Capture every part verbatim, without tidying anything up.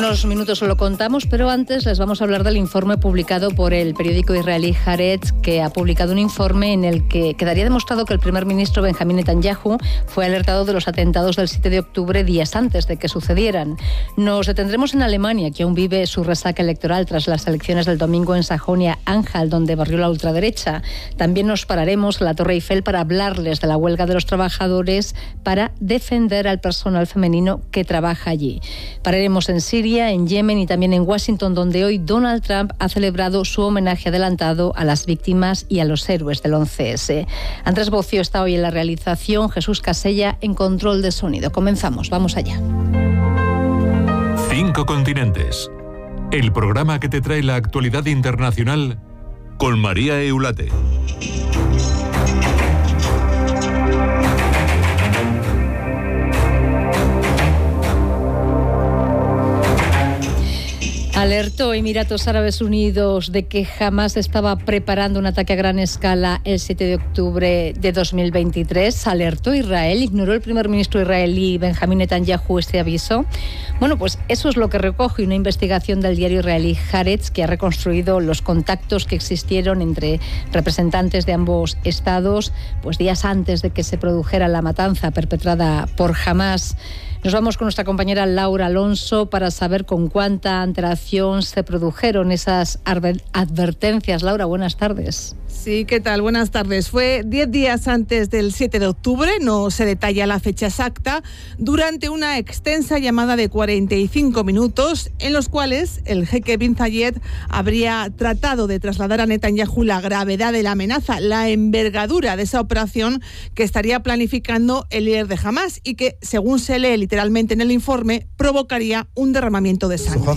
unos minutos os lo contamos, pero antes les vamos a hablar del informe publicado por el periódico israelí Haaretz, que ha publicado un informe en el que quedaría demostrado que el primer ministro Benjamín Netanyahu fue alertado de los atentados del siete de octubre días antes de que sucedieran. Nos detendremos en Alemania, que aún vive su resaca electoral tras las elecciones del domingo en Sajonia-Anhalt, donde barrió la ultraderecha. También nos pararemos en la Torre Eiffel para hablarles de la huelga de los trabajadores para defender al personal femenino que trabaja allí. Pararemos en Siria, en Yemen y también en Washington, donde hoy Donald Trump ha celebrado su homenaje adelantado a las víctimas y a los héroes del once ese. Andrés Bocio está hoy en la realización, Jesús Casella en control de sonido. Comenzamos, vamos allá. Cinco continentes. El programa que te trae la actualidad internacional con María Eulate. Alertó Emiratos Árabes Unidos de que Hamás estaba preparando un ataque a gran escala el siete de octubre de dos mil veintitrés. Alertó Israel. ¿Ignoró el primer ministro israelí Benjamín Netanyahu este aviso? Bueno, pues eso es lo que recoge una investigación del diario israelí Haaretz, que ha reconstruido los contactos que existieron entre representantes de ambos estados, pues días antes de que se produjera la matanza perpetrada por Hamás. Nos vamos con nuestra compañera Laura Alonso para saber con cuánta antelación se produjeron esas advertencias. Laura, buenas tardes. Sí, ¿qué tal? Buenas tardes. Fue diez días antes del siete de octubre, no se detalla la fecha exacta, durante una extensa llamada de cuarenta y cinco minutos, en los cuales el jeque Bin Zayed habría tratado de trasladar a Netanyahu la gravedad de la amenaza, la envergadura de esa operación que estaría planificando el líder de Hamás y que, según se lee literalmente en el informe, provocaría un derramamiento de sangre.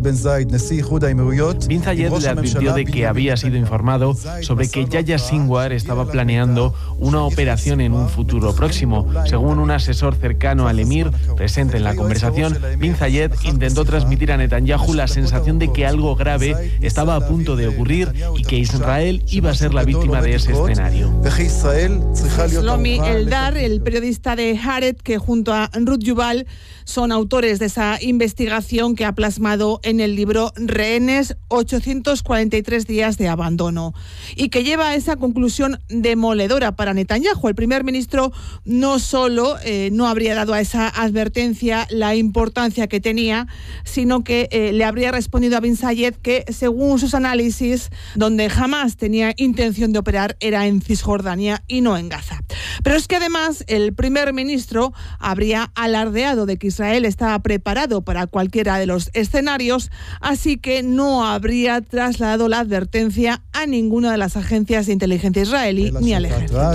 Bin Zayed le advirtió de que había sido informado sobre que Yahya Sinwar estaba planeando una operación en un futuro próximo. Según un asesor cercano al emir, presente en la conversación, Bin Zayed intentó transmitir a Netanyahu la sensación de que algo grave estaba a punto de ocurrir y que Israel iba a ser la víctima de ese escenario. Shlomi Eldar, el periodista de Haaretz, que junto a Ruth Yuval son autores de esa investigación que ha plasmado en el libro Rehenes, ochocientos cuarenta y tres días de abandono, y que lleva a esa conclusión demoledora para Netanyahu. El primer ministro no solo eh, no habría dado a esa advertencia la importancia que tenía, sino que eh, le habría respondido a Bin Zayed que, según sus análisis, donde jamás tenía intención de operar era en Cisjordania y no en Gaza. Pero es que además el primer ministro habría alardeado de que Israel estaba preparado para cualquiera de los escenarios, así que no habría trasladado la advertencia a ninguna de las agencias de inteligencia israelí ni al ejército.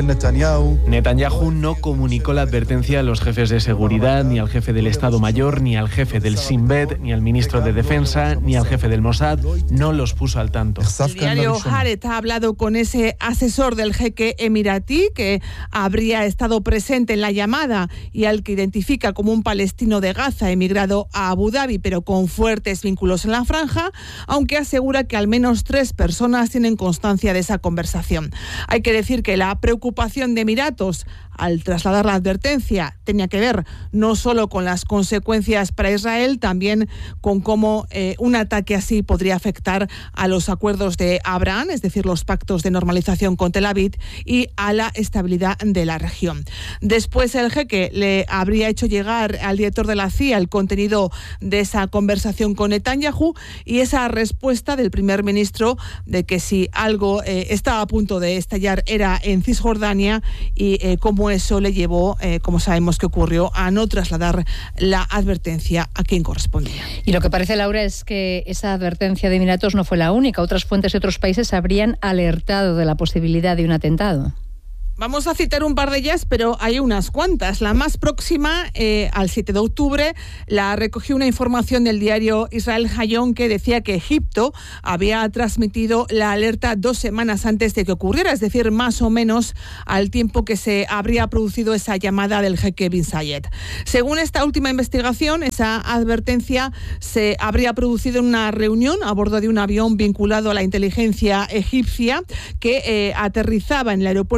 Netanyahu no comunicó la advertencia a los jefes de seguridad, ni al jefe del Estado Mayor, ni al jefe del Shin Bet, ni al ministro de Defensa, ni al jefe del Mossad. No los puso al tanto. El diario Haaretz ha hablado con ese asesor del jeque emiratí que habría estado presente en la llamada y al que identifica como un palestino de Gaza emigrado a Abu Dhabi, pero con fuertes vínculos en la franja, aunque asegura que al menos tres personas tienen constancia de esa conversación. Hay que decir que la preocupación de Emiratos al trasladar la advertencia tenía que ver no solo con las consecuencias para Israel, también con cómo eh, un ataque así podría afectar a los acuerdos de Abraham, es decir, los pactos de normalización con Tel Aviv, y a la estabilidad de la región. Después el jeque le habría hecho llegar al director de la C I A el contenido de esa conversación con Netanyahu y esa respuesta del primer ministro de que si algo eh, estaba a punto de estallar era en Cisjordania y eh, cómo eso le llevó, eh, como sabemos que ocurrió, a no trasladar la advertencia a quien correspondía. Y lo que parece, Laura, es que esa advertencia de Emiratos no fue la única. Otras fuentes de otros países habrían alertado de la posibilidad de un atentado. Vamos a citar un par de ellas, pero hay unas cuantas. La más próxima, eh, al siete de octubre, la recogió una información del diario Israel Hayom que decía que Egipto había transmitido la alerta dos semanas antes de que ocurriera, es decir, más o menos al tiempo que se habría producido esa llamada del jeque Bin Zayed. Según esta última investigación, esa advertencia se habría producido en una reunión a bordo de un avión vinculado a la inteligencia egipcia que eh, aterrizaba en el aeropuerto de Ben Gurión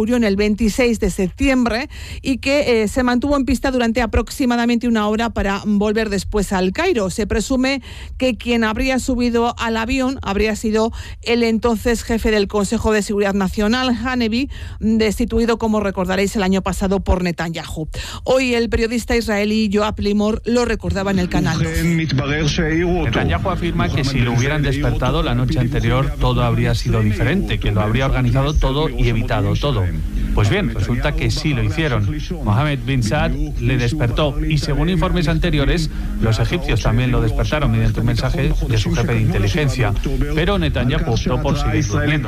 murió en el veintiséis de septiembre y que eh, se mantuvo en pista durante aproximadamente una hora para volver después al Cairo. Se presume que quien habría subido al avión habría sido el entonces jefe del Consejo de Seguridad Nacional, Hanevi, destituido, como recordaréis, el año pasado por Netanyahu. Hoy el periodista israelí Yoav Limor lo recordaba en el canal. Netanyahu afirma que si lo hubieran despertado la noche anterior todo habría sido diferente, que lo habría organizado todo y evitado todo. Pues bien, resulta que sí lo hicieron. Mohammed bin Saad le despertó y, según informes anteriores, los egipcios también lo despertaron mediante un mensaje de su jefe de inteligencia. Pero Netanyahu optó por seguir durmiendo.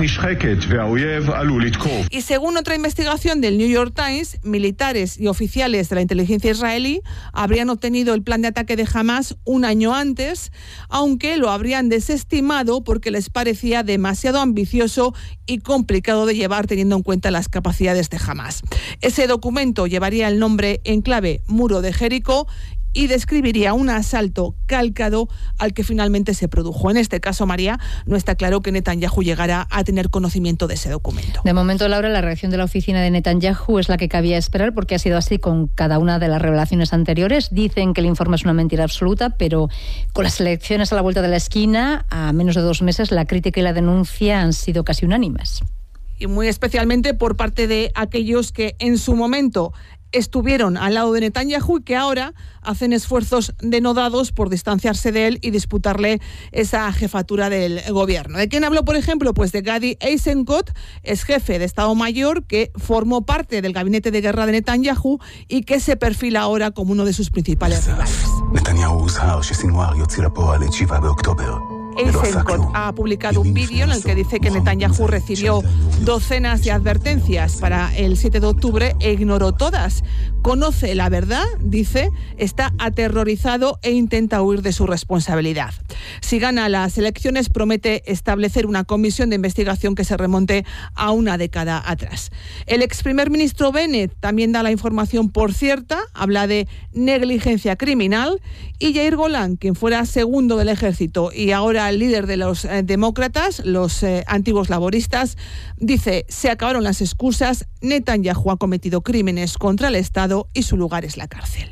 Y según otra investigación del New York Times, militares y oficiales de la inteligencia israelí habrían obtenido el plan de ataque de Hamas un año antes, aunque lo habrían desestimado porque les parecía demasiado ambicioso y complicado de llevar teniendo en cuenta las capacidades de Hamas. Ese documento llevaría el nombre en clave Muro de Jericó y describiría un asalto calcado al que finalmente se produjo. En este caso, María, no está claro que Netanyahu llegara a tener conocimiento de ese documento. De momento, Laura, la reacción de la oficina de Netanyahu es la que cabía esperar, porque ha sido así con cada una de las revelaciones anteriores. Dicen que el informe es una mentira absoluta, pero con las elecciones a la vuelta de la esquina, a menos de dos meses, la crítica y la denuncia han sido casi unánimes. Y muy especialmente por parte de aquellos que en su momento estuvieron al lado de Netanyahu y que ahora hacen esfuerzos denodados por distanciarse de él y disputarle esa jefatura del gobierno. ¿De quién habló, por ejemplo? Pues de Gadi Eisenkot, es jefe de Estado Mayor que formó parte del gabinete de guerra de Netanyahu y que se perfila ahora como uno de sus principales rivales. Eisenkot ha publicado un vídeo en el que dice que Netanyahu recibió docenas de advertencias para el siete de octubre e ignoró todas. Conoce la verdad, dice, está aterrorizado e intenta huir de su responsabilidad. Si gana las elecciones, promete establecer una comisión de investigación que se remonte a una década atrás. El ex primer ministro Bennett también da la información por cierta, habla de negligencia criminal, y Yair Golan, quien fuera segundo del ejército y ahora el líder de los eh, demócratas, los eh, antiguos laboristas, dice: se acabaron las excusas, Netanyahu ha cometido crímenes contra el Estado y su lugar es la cárcel.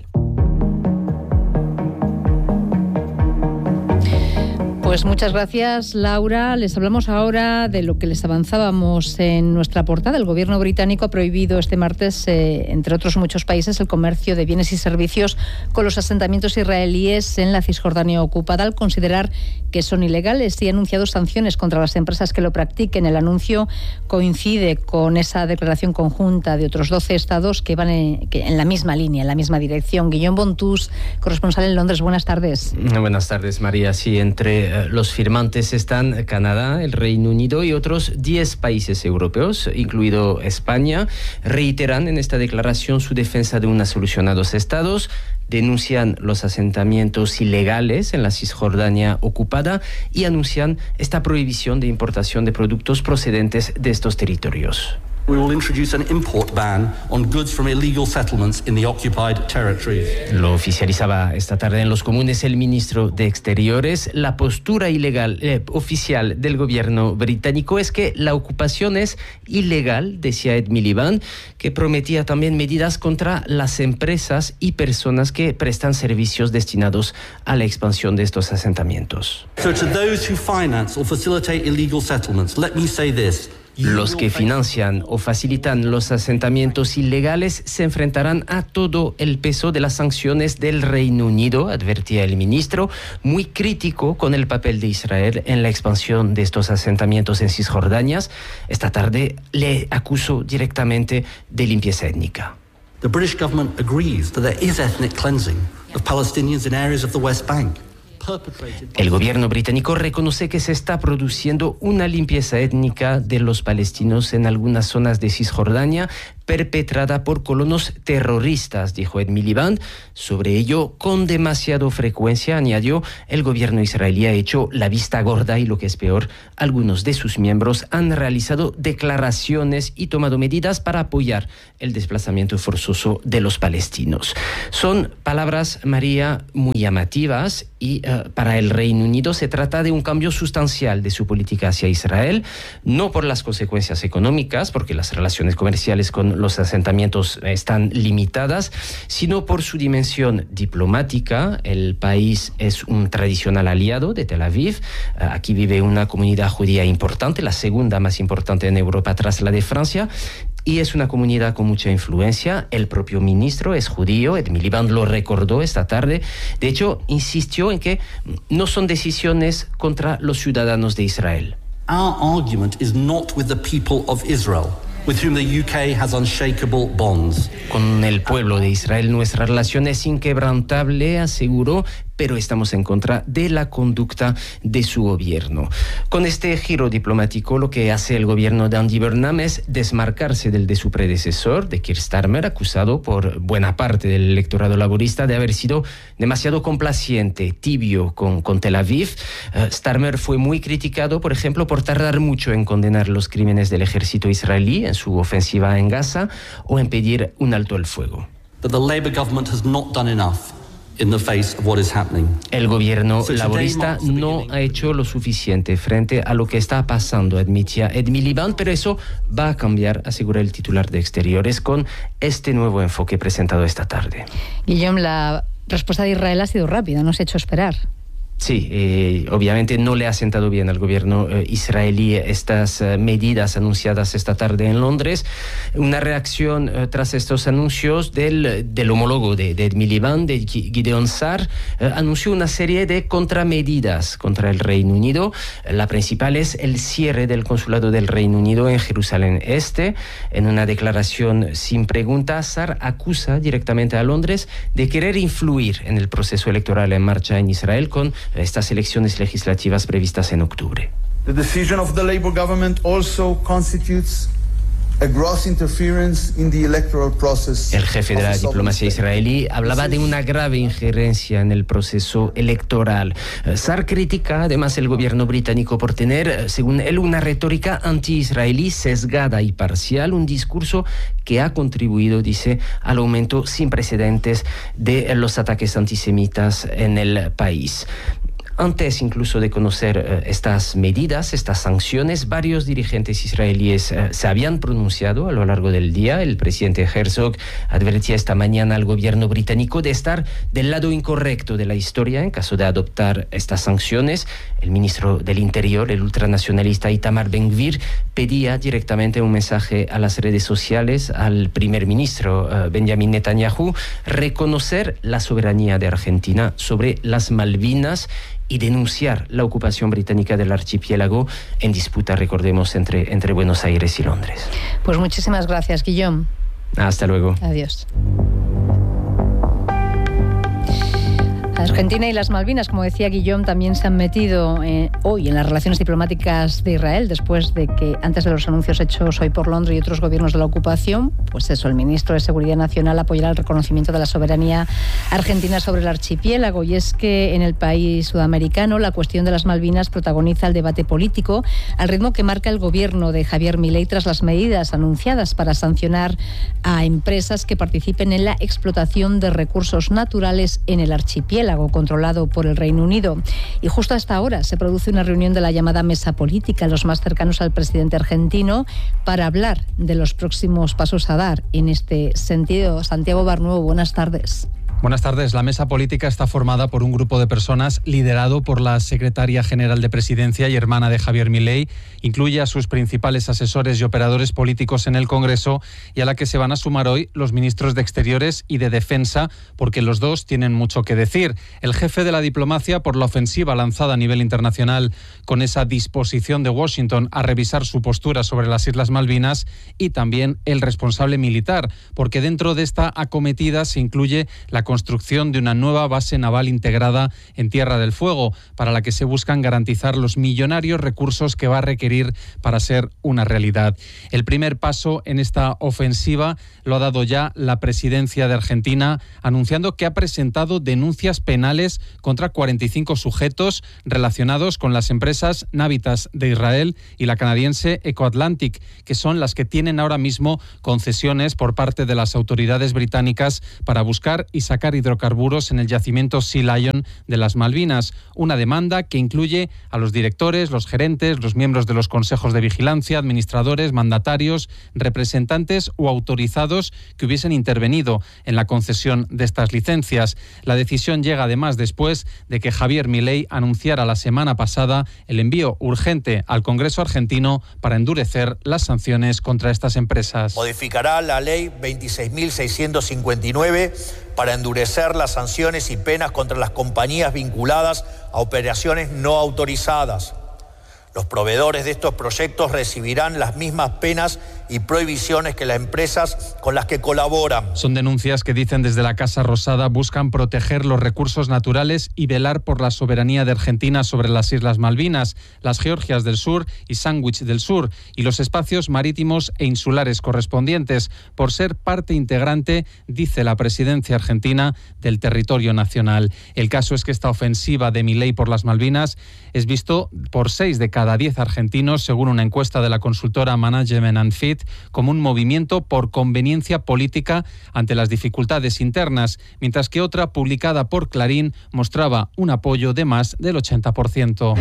Pues muchas gracias, Laura. Les hablamos ahora de lo que les avanzábamos en nuestra portada. El gobierno británico ha prohibido este martes, eh, entre otros muchos países, el comercio de bienes y servicios con los asentamientos israelíes en la Cisjordania ocupada, al considerar que son ilegales, y ha anunciado sanciones contra las empresas que lo practiquen. El anuncio coincide con esa declaración conjunta de otros doce estados que van en, que en la misma línea, en la misma dirección. Guillaume Bontus, corresponsal en Londres, buenas tardes. Buenas tardes, María. Sí, entre eh, los firmantes están Canadá, el Reino Unido y otros diez países europeos, incluido España. Reiteran en esta declaración su defensa de una solución a dos estados, denuncian los asentamientos ilegales en la Cisjordania ocupada y anuncian esta prohibición de importación de productos procedentes de estos territorios. We will introduce an import ban on goods from illegal settlements in the occupied territories. Lo oficializaba esta tarde en los comunes el ministro de Exteriores. La postura ilegal eh, oficial del gobierno británico es que la ocupación es ilegal, decía Ed Miliband, que prometía también medidas contra las empresas y personas que prestan servicios destinados a la expansión de estos asentamientos. So to those who finance or facilitate illegal settlements, let me say this. Los que financian o facilitan los asentamientos ilegales se enfrentarán a todo el peso de las sanciones del Reino Unido, advertía el ministro, muy crítico con el papel de Israel en la expansión de estos asentamientos en Cisjordania. Esta tarde le acusó directamente de limpieza étnica. The British government agrees that there is ethnic cleansing of Palestinians in areas of the West Bank. El gobierno británico reconoce que se está produciendo una limpieza étnica de los palestinos en algunas zonas de Cisjordania perpetrada por colonos terroristas, dijo Ed Miliband. Sobre ello, con demasiada frecuencia, añadió, el gobierno israelí ha hecho la vista gorda y, lo que es peor, algunos de sus miembros han realizado declaraciones y tomado medidas para apoyar el desplazamiento forzoso de los palestinos. Son palabras, María, muy llamativas y uh, uh, para el Reino Unido se trata de un cambio sustancial de su política hacia Israel, no por las consecuencias económicas, porque las relaciones comerciales con los asentamientos están limitadas, sino por su dimensión diplomática. El país es un tradicional aliado de Tel Aviv. Uh, aquí vive una comunidad judía importante, la segunda más importante en Europa tras la de Francia, y es una comunidad con mucha influencia. El propio ministro es judío, Ed Miliband lo recordó esta tarde. De hecho, insistió en que no son decisiones contra los ciudadanos de Israel. Our argument is not with the people of Israel, with whom the U K has unshakable bonds. Con el pueblo de Israel nuestra relación es inquebrantable, aseguró, pero estamos en contra de la conducta de su gobierno. Con este giro diplomático, lo que hace el gobierno de Andy Burnham es desmarcarse del de su predecesor, de Keir Starmer, acusado por buena parte del electorado laborista de haber sido demasiado complaciente, tibio con, con Tel Aviv. Uh, Starmer fue muy criticado, por ejemplo, por tardar mucho en condenar los crímenes del ejército israelí en su ofensiva en Gaza o en pedir un alto al fuego. But the Labour government has not done enough in the face of what is happening. El gobierno laborista no ha hecho lo suficiente frente a lo que está pasando, admitía Ed Miliband, pero eso va a cambiar, asegura el titular de Exteriores, con este nuevo enfoque presentado esta tarde. Guillaume, la respuesta de Israel ha sido rápida, no se ha hecho esperar. Sí, eh, obviamente no le ha sentado bien al gobierno eh, israelí estas eh, medidas anunciadas esta tarde en Londres. Una reacción eh, tras estos anuncios del, del homólogo de, de Miliband, de Gideon Sa'ar, eh, anunció una serie de contramedidas contra el Reino Unido. La principal es el cierre del consulado del Reino Unido en Jerusalén Este. En una declaración sin pregunta, Sa'ar acusa directamente a Londres de querer influir en el proceso electoral en marcha en Israel con estas elecciones legislativas previstas en octubre. The decision of the Labour government also constitutes a gross interference in the electoral process. El jefe de la diplomacia israelí hablaba de una grave injerencia en el proceso electoral. Sa'ar critica además el gobierno británico por tener, según él, una retórica anti-israelí sesgada y parcial, un discurso que ha contribuido, dice, al aumento sin precedentes de los ataques antisemitas en el país. Antes incluso de conocer eh, estas medidas, estas sanciones, varios dirigentes israelíes eh, se habían pronunciado a lo largo del día. El presidente Herzog advertía esta mañana al gobierno británico de estar del lado incorrecto de la historia en caso de adoptar estas sanciones. El ministro del Interior, el ultranacionalista Itamar Ben-Gvir, pedía directamente un mensaje a las redes sociales al primer ministro eh, Benjamin Netanyahu, reconocer la soberanía de Argentina sobre las Malvinas y denunciar la ocupación británica del archipiélago en disputa, recordemos, entre, entre Buenos Aires y Londres. Pues muchísimas gracias, Guillaume. Hasta luego. Adiós. Argentina y las Malvinas, como decía Guillaume, también se han metido eh, hoy en las relaciones diplomáticas de Israel, después de que, antes de los anuncios hechos hoy por Londres y otros gobiernos de la ocupación, pues eso, el ministro de Seguridad Nacional apoyará el reconocimiento de la soberanía argentina sobre el archipiélago. Y es que en el país sudamericano la cuestión de las Malvinas protagoniza el debate político al ritmo que marca el gobierno de Javier Milei tras las medidas anunciadas para sancionar a empresas que participen en la explotación de recursos naturales en el archipiélago controlado por el Reino Unido. Y justo hasta ahora se produce una reunión de la llamada mesa política, los más cercanos al presidente argentino, para hablar de los próximos pasos a dar en este sentido. Santiago Barnuevo, buenas tardes. Buenas tardes. La mesa política está formada por un grupo de personas liderado por la secretaria general de Presidencia y hermana de Javier Milei. Incluye a sus principales asesores y operadores políticos en el Congreso y a la que se van a sumar hoy los ministros de Exteriores y de Defensa, porque los dos tienen mucho que decir. El jefe de la diplomacia por la ofensiva lanzada a nivel internacional con esa disposición de Washington a revisar su postura sobre las Islas Malvinas, y también el responsable militar, porque dentro de esta acometida se incluye la construcción de una nueva base naval integrada en Tierra del Fuego, para la que se buscan garantizar los millonarios recursos que va a requerir para ser una realidad. El primer paso en esta ofensiva lo ha dado ya la presidencia de Argentina, anunciando que ha presentado denuncias penales contra cuarenta y cinco sujetos relacionados con las empresas Navitas de Israel y la canadiense EcoAtlantic, que son las que tienen ahora mismo concesiones por parte de las autoridades británicas para buscar y sacar sacar hidrocarburos en el yacimiento Sea Lion de las Malvinas. Una demanda que incluye a los directores, los gerentes, los miembros de los consejos de vigilancia, administradores, mandatarios, representantes o autorizados que hubiesen intervenido en la concesión de estas licencias. La decisión llega además después de que Javier Milei anunciara la semana pasada el envío urgente al Congreso argentino para endurecer las sanciones contra estas empresas. Modificará la ley veintiséis mil seiscientos cincuenta y nueve para endurecer las sanciones y penas contra las compañías vinculadas a operaciones no autorizadas. Los proveedores de estos proyectos recibirán las mismas penas y prohibiciones que las empresas con las que colaboran. Son denuncias que, dicen desde la Casa Rosada, buscan proteger los recursos naturales y velar por la soberanía de Argentina sobre las Islas Malvinas, las Georgias del Sur y Sandwich del Sur, y los espacios marítimos e insulares correspondientes, por ser parte integrante, dice la presidencia argentina, del territorio nacional. El caso es que esta ofensiva de Milei por las Malvinas es visto por seis de cada diez argentinos, según una encuesta de la consultora Management and Fit, como un movimiento por conveniencia política ante las dificultades internas, mientras que otra, publicada por Clarín, mostraba un apoyo de más del ochenta por ciento.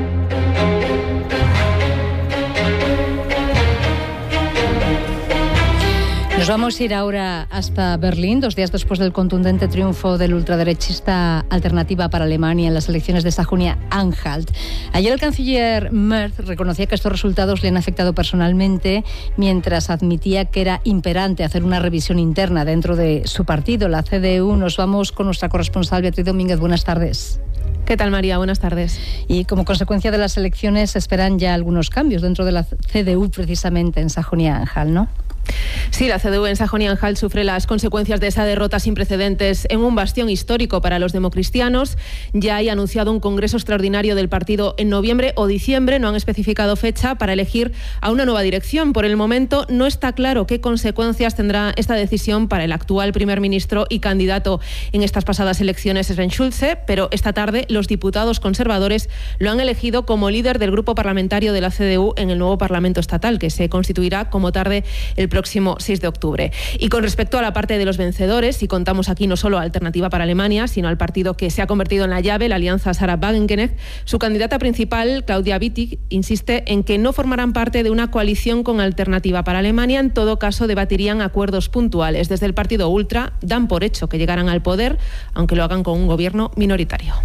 Nos vamos a ir ahora hasta Berlín, dos días después del contundente triunfo del ultraderechista Alternativa para Alemania en las elecciones de Sajonia-Anhalt. Ayer el canciller Merz reconocía que estos resultados le han afectado personalmente, mientras admitía que era imperante hacer una revisión interna dentro de su partido, la C D U. Nos vamos con nuestra corresponsal Beatriz Domínguez. Buenas tardes. ¿Qué tal, María? Buenas tardes. Y como consecuencia de las elecciones se esperan ya algunos cambios dentro de la C D U, precisamente en Sajonia-Anhalt, ¿no? Sí, la C D U en Sajonia-Anhalt sufre las consecuencias de esa derrota sin precedentes en un bastión histórico para los democristianos. Ya hay anunciado un congreso extraordinario del partido en noviembre o diciembre. No han especificado fecha para elegir a una nueva dirección. Por el momento no está claro qué consecuencias tendrá esta decisión para el actual primer ministro y candidato en estas pasadas elecciones, Sven Schulze, pero esta tarde los diputados conservadores lo han elegido como líder del grupo parlamentario de la C D U en el nuevo Parlamento estatal, que se constituirá como tarde el próximo seis de octubre. Y con respecto a la parte de los vencedores, y contamos aquí no solo a Alternativa para Alemania, sino al partido que se ha convertido en la llave, la Alianza Sarah Wagenknecht, su candidata principal, Claudia Wittig, insiste en que no formarán parte de una coalición con Alternativa para Alemania. En todo caso, debatirían acuerdos puntuales. Desde el partido ultra dan por hecho que llegarán al poder, aunque lo hagan con un gobierno minoritario.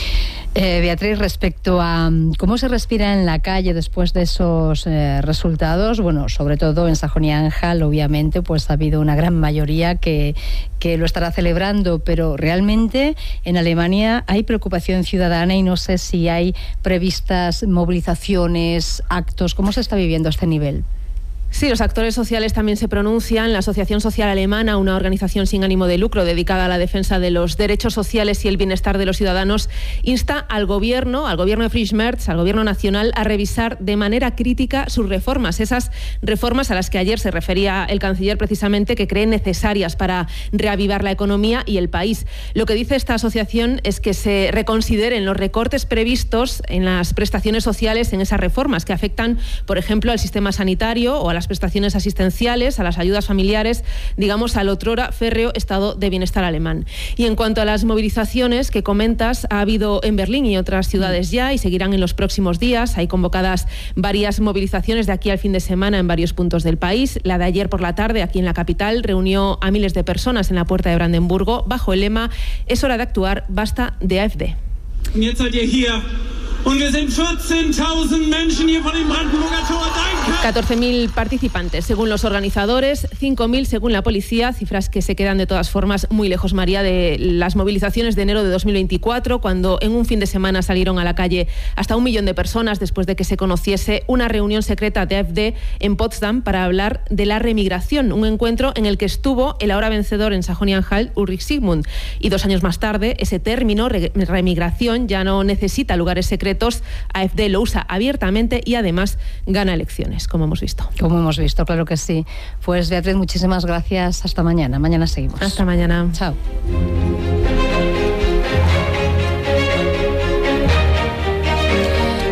Eh, Beatriz, respecto a cómo se respira en la calle después de esos eh, resultados, bueno, sobre todo en Sajonia-Anhalt, obviamente, pues ha habido una gran mayoría que, que lo estará celebrando, pero realmente en Alemania hay preocupación ciudadana y no sé si hay previstas movilizaciones, actos. ¿Cómo se está viviendo a este nivel? Sí, los actores sociales también se pronuncian. La Asociación Social Alemana, una organización sin ánimo de lucro dedicada a la defensa de los derechos sociales y el bienestar de los ciudadanos, insta al gobierno, al gobierno de Friedrich Merz, al gobierno nacional, a revisar de manera crítica sus reformas, esas reformas a las que ayer se refería el canciller precisamente, que cree necesarias para reavivar la economía y el país. Lo que dice esta asociación es que se reconsideren los recortes previstos en las prestaciones sociales en esas reformas que afectan, por ejemplo, al sistema sanitario o a las prestaciones asistenciales, a las ayudas familiares, digamos al otrora férreo estado de bienestar alemán. Y en cuanto a las movilizaciones que comentas, ha habido en Berlín y otras ciudades ya, y seguirán en los próximos días. Hay convocadas varias movilizaciones de aquí al fin de semana en varios puntos del país. La de ayer por la tarde, aquí en la capital, reunió a miles de personas en la Puerta de Brandenburgo bajo el lema "Es hora de actuar, basta de AfD". catorce mil participantes según los organizadores, cinco mil según la policía, cifras que se quedan de todas formas muy lejos, María, de las movilizaciones de enero de dos mil veinticuatro, cuando en un fin de semana salieron a la calle hasta un millón de personas después de que se conociese una reunión secreta de AfD en Potsdam para hablar de la remigración, un encuentro en el que estuvo el ahora vencedor en Sajonia-Anhalt, Ulrich Sigmund. Y dos años más tarde, ese término, remigración, ya no necesita lugares secretos. AfD lo usa abiertamente y además gana elecciones, como hemos visto. Como hemos visto, claro que sí. Pues Beatriz, muchísimas gracias. Hasta mañana. Mañana seguimos. Hasta mañana. Chao.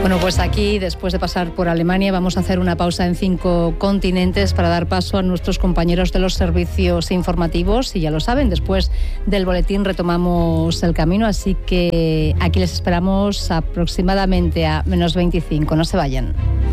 Bueno, pues aquí, después de pasar por Alemania, vamos a hacer una pausa en cinco continentes para dar paso a nuestros compañeros de los servicios informativos. Y ya lo saben, después del boletín retomamos el camino, así que aquí les esperamos aproximadamente a menos veinticinco. No se vayan.